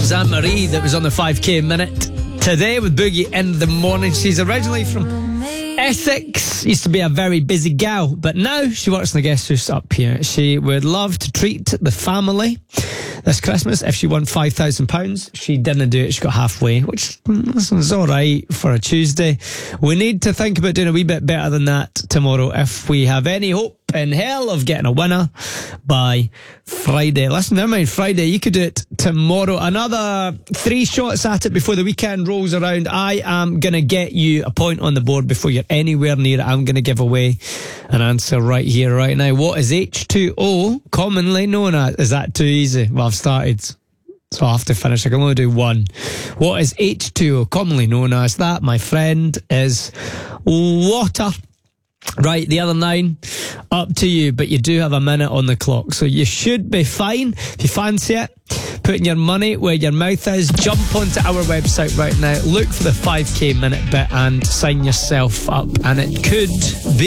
was Anne-Marie that was on the 5k minute today with Boogie in the morning. She's originally from Essex, used to be a very busy gal, but now she works in the guest house up here. She would love to treat the family this Christmas. If she won £5,000, she didn't do it. She got halfway, which is all right for a Tuesday. We need to think about doing a wee bit better than that tomorrow if we have any hope in hell of getting a winner by Friday. Listen, never mind Friday, you could do it tomorrow. Another 3 shots at it before the weekend rolls around. I am going to get you a point on the board before you're anywhere near it. I'm going to give away an answer right here, right now. What is H2O commonly known as? Is that too easy? Well, I've started, so I have to finish. I can only do one. What is H2O commonly known as? That, my friend, is water. Right, the other 9, up to you, but you do have a minute on the clock, so you should be fine. If you fancy it, putting your money where your mouth is, jump onto our website right now, look for the 5k minute bit and sign yourself up, and it could be